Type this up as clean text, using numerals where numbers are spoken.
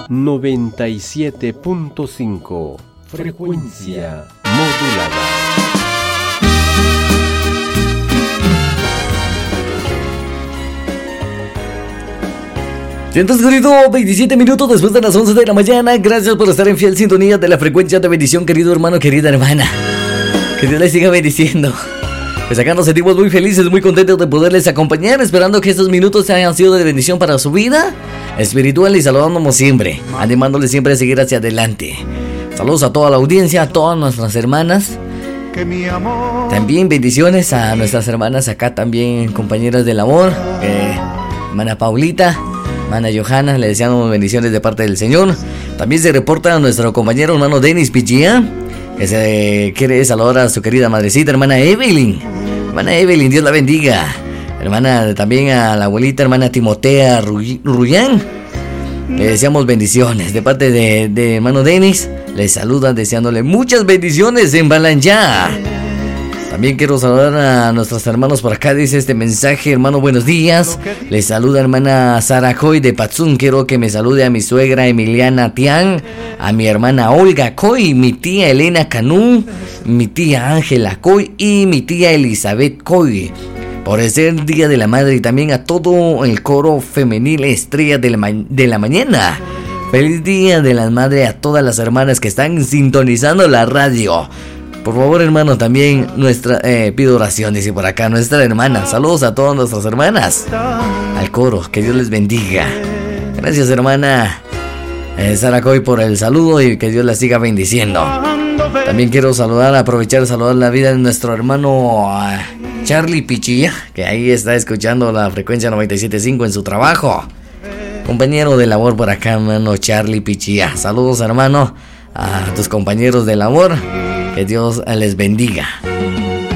97.5, frecuencia modulada. Siento querido, 27 minutos después de las 11 de la mañana. Gracias por estar en fiel sintonía de la frecuencia de bendición, querido hermano, querida hermana. Que Dios les siga bendiciendo. Pues acá nos sentimos muy felices, muy contentos de poderles acompañar, esperando que estos minutos hayan sido de bendición para su vida espiritual y saludándonos siempre, animándoles siempre a seguir hacia adelante. Saludos a toda la audiencia, a todas nuestras hermanas. También bendiciones a nuestras hermanas acá también, compañeras del amor, hermana Paulita, hermana Johanna, le deseamos bendiciones de parte del Señor. También se reporta a nuestro compañero hermano Denis Pichía, que se quiere saludar a su querida madrecita, hermana Evelyn. Hermana Evelyn, Dios la bendiga. Hermana, también a la abuelita, hermana Timotea Ruyán. Le deseamos bendiciones. De parte de hermano Denis, les saluda deseándole muchas bendiciones en Balanjá. También quiero saludar a nuestros hermanos por acá. Dice este mensaje: hermano, buenos días. Les saluda hermana Sara Coy de Patzún. Quiero que me salude a mi suegra Emiliana Tian, a mi hermana Olga Coy, mi tía Elena Canú, mi tía Ángela Coy y mi tía Elizabeth Coy, por ser Día de la Madre, y también a todo el coro femenil Estrella de la Mañana. Feliz Día de la Madre a todas las hermanas que están sintonizando la radio. Por favor, hermano, también pido oración, dice por acá nuestra hermana. Saludos a todas nuestras hermanas, al coro, que Dios les bendiga. Gracias, hermana Sara Coy, por el saludo y que Dios la siga bendiciendo. También quiero aprovechar de saludar la vida de nuestro hermano Charlie Pichilla, que ahí está escuchando la frecuencia 97.5 en su trabajo. Compañero de labor por acá, hermano Charlie Pichilla. Saludos, hermano, a tus compañeros de labor. Que Dios les bendiga.